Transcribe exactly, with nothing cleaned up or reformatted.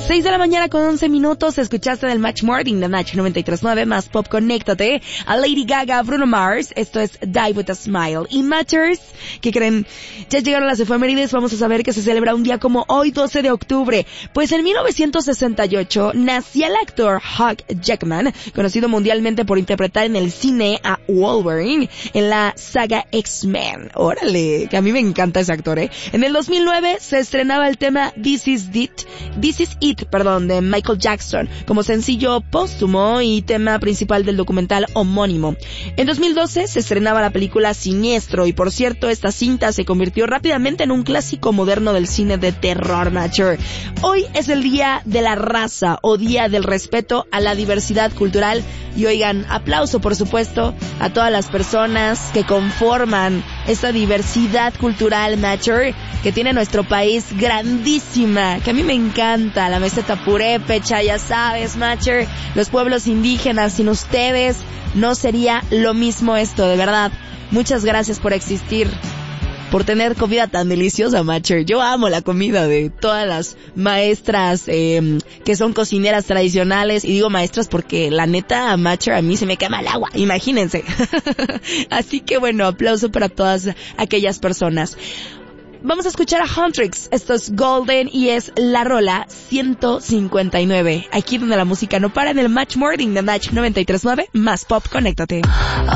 seis de la mañana con once minutos, escuchaste del Match Morning de Match noventa y tres punto nueve más Pop. Conéctate a Lady Gaga, Bruno Mars, esto es Die With A Smile. Y Matters, ¿qué creen? Ya llegaron las efemérides, vamos a saber que se celebra un día como hoy, doce de octubre. Pues en mil novecientos sesenta y ocho nacía el actor Hugh Jackman, conocido mundialmente por interpretar en el cine a Wolverine en la saga X-Men. Órale, que a mí me encanta ese actor, ¿eh? En el dos mil nueve se estrenaba el tema This Is It, This Is It, perdón, de Michael Jackson, como sencillo póstumo y tema principal del documental homónimo. En dos mil doce se estrenaba la película Siniestro, y por cierto, esta cinta se convirtió rápidamente en un clásico moderno del cine de terror, mature. Hoy es el Día de la Raza, o Día del Respeto a la Diversidad Cultural, y oigan, aplauso por supuesto a todas las personas que conforman esta diversidad cultural, mature, que tiene nuestro país grandísima, que a mí me encanta, la meseta purépecha, ya sabes, mature, los pueblos indígenas, sin ustedes no sería lo mismo esto, de verdad. Muchas gracias por existir, por tener comida tan deliciosa, mature. Yo amo la comida de todas las maestras eh, que son cocineras tradicionales, y digo maestras porque la neta, mature, a mí se me quema el agua, imagínense. Así que bueno, aplauso para todas aquellas personas. Vamos a escuchar a Huntrix, esto es Golden y es la rola ciento cincuenta y nueve, aquí donde la música no para, en el Match Morning de Match noventa y tres punto nueve más Pop. Conéctate.